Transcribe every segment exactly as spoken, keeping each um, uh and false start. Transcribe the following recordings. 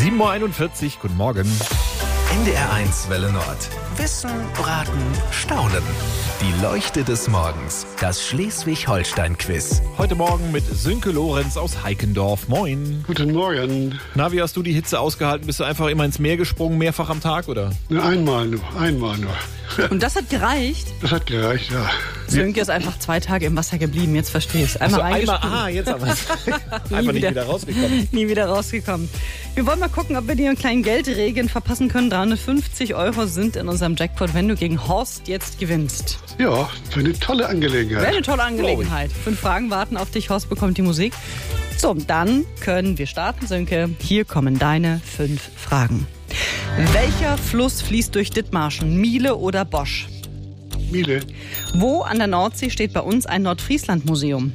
sieben Uhr einundvierzig, guten Morgen. N D R eins Welle Nord. Wissen, Raten, Staunen. Die Leuchte des Morgens. Das Schleswig-Holstein-Quiz. Heute Morgen mit Sönke Lorenz aus Heikendorf. Moin. Guten Morgen. Na, wie hast du die Hitze ausgehalten? Bist du einfach immer ins Meer gesprungen, mehrfach am Tag, oder? Einmal nur, einmal nur. Und das hat gereicht? Das hat gereicht, ja. Sönke ist einfach zwei Tage im Wasser geblieben, jetzt verstehe ich es. Einmal also einmal, reingesprungen. ah, jetzt aber einfach nicht wieder rausgekommen. Nie wieder rausgekommen. Wir wollen mal gucken, ob wir dir einen kleinen Geldregen verpassen können. dreihundertfünfzig Euro sind in unserem Jackpot, wenn du gegen Horst jetzt gewinnst. Ja, für eine tolle Angelegenheit. Wäre eine tolle Angelegenheit. Fünf Fragen warten auf dich. Horst bekommt die Musik. So, dann können wir starten, Sönke. Hier kommen deine fünf Fragen. Welcher Fluss fließt durch Dithmarschen? Miele oder Bosch? Miele. Wo an der Nordsee steht bei uns ein Nordfriesland-Museum?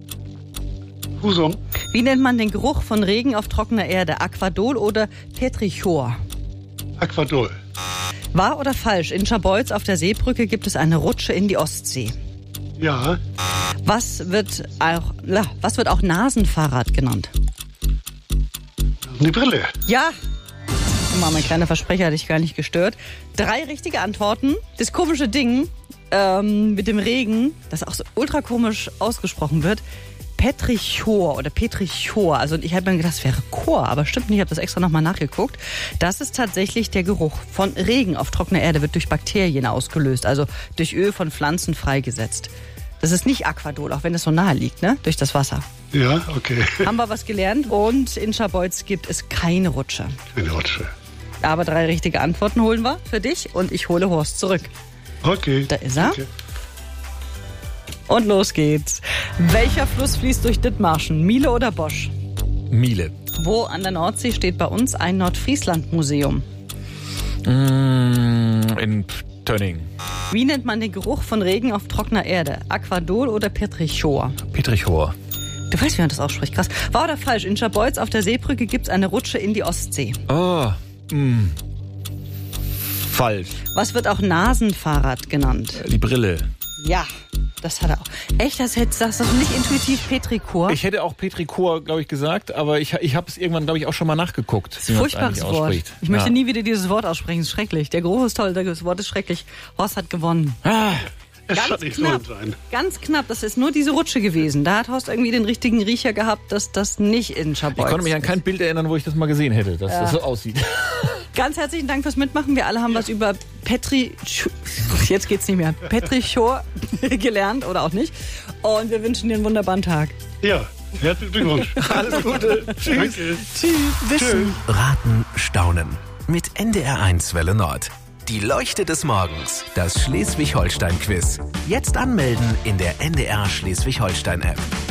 Husum. Wie nennt man den Geruch von Regen auf trockener Erde? Aquadol oder Petrichor? Aquadol. Wahr oder falsch? In Scharbeutz auf der Seebrücke gibt es eine Rutsche in die Ostsee. Ja. Was wird auch, was wird auch Nasenfahrrad genannt? Eine Brille. Ja. Mal, mein kleiner Versprecher hat dich gar nicht gestört. Drei richtige Antworten. Das komische Ding ähm, mit dem Regen, das auch so ultra komisch ausgesprochen wird, Petrichor oder Petrichor. Also ich habe mir gedacht, das wäre Chor, aber stimmt nicht. Ich habe das extra nochmal nachgeguckt. Das ist tatsächlich der Geruch von Regen auf trockener Erde, wird durch Bakterien ausgelöst, also durch Öl von Pflanzen freigesetzt. Das ist nicht Aquadol, auch wenn es so nahe liegt, ne? Durch das Wasser. Ja, okay. Haben wir was gelernt. Und in Scharbeutz gibt es keine Rutsche. Eine Rutsche. Aber drei richtige Antworten holen wir für dich und ich hole Horst zurück. Okay. Da ist er. Okay. Und los geht's. Welcher Fluss fließt durch Dithmarschen? Miele oder Bosch? Miele. Wo an der Nordsee steht bei uns ein Nordfriesland-Museum? Mm, in Tönning. Wie nennt man den Geruch von Regen auf trockener Erde? Aquadol oder Petrichor? Petrichor. Du weißt, wie man das ausspricht. Krass. Wahr oder falsch? In Scharbeutz auf der Seebrücke gibt es eine Rutsche in die Ostsee. Oh, mm. Falsch. Was wird auch Nasenfahrrad genannt? Die Brille. Ja, das hat er auch. Echt, das hättest das ist nicht intuitiv Petrichor? Ich hätte auch Petrichor, glaube ich, gesagt, aber ich, ich habe es irgendwann, glaube ich, auch schon mal nachgeguckt. Das ist ein furchtbares Wort. Ich möchte ja. nie wieder dieses Wort aussprechen. Das ist schrecklich. Der Geruch ist toll, das Wort ist schrecklich. Horst hat gewonnen. Ah. Es Ganz soll nicht knapp, so sein. ganz knapp. Das ist nur diese Rutsche gewesen. Da hat Horst irgendwie den richtigen Riecher gehabt, dass das nicht in Scharbeutz Ich konnte mich an kein Bild erinnern, wo ich das mal gesehen hätte, dass Ja. das so aussieht. Ganz herzlichen Dank fürs Mitmachen. Wir alle haben was über Petri... Jetzt geht's nicht mehr. Petrichor gelernt oder auch nicht. Und wir wünschen dir einen wunderbaren Tag. Ja, herzlichen Glückwunsch. Alles Gute. Tschüss. Danke. Tschüss. Wissen, Raten, Staunen. Mit N D R eins Welle Nord. Die Leuchte des Morgens. Das Schleswig-Holstein-Quiz. Jetzt anmelden in der N D R Schleswig-Holstein-App.